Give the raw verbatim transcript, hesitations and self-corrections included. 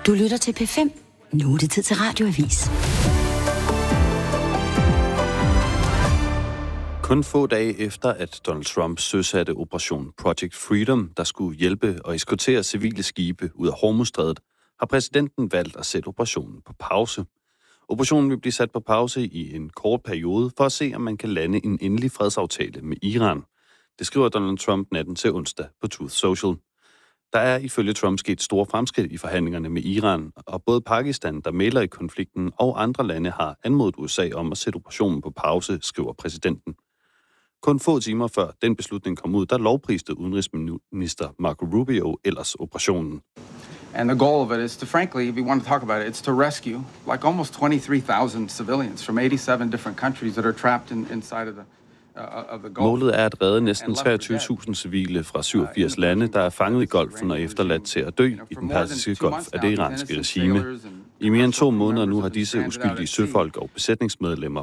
Du lytter til P fem. Nu er det tid til Radioavis. Kun få dage efter, at Donald Trump søsatte Operation Project Freedom, der skulle hjælpe og eskortere civile skibe ud af Hormuzstrædet, har præsidenten valgt at sætte operationen på pause. Operationen vil blive sat på pause i en kort periode for at se, om man kan lande en endelig fredsaftale med Iran. Det skriver Donald Trump natten til onsdag på Truth Social. Der er ifølge Trump sket store fremskridt i forhandlingerne med Iran, og både Pakistan, der mægler i konflikten, og andre lande har anmodet U S A om at sætte operationen på pause, skriver præsidenten. Kun få timer før den beslutning kom ud, der lovpriste udenrigsminister Marco Rubio ellers operationen. And the goal of it is to, frankly, if you want to talk about it, it's to rescue like almost twenty-three thousand civilians from eighty-seven different countries that are trapped in, inside of the uh, of the Gulf. Målet er at redde næsten treogtyve tusind civile fra syvogfirs lande, der er fanget i golfen og efterladt til at dø i den persiske golf af det iranske regime. I mere end to måneder nu har disse uskyldige søfolk og besætningsmedlemmer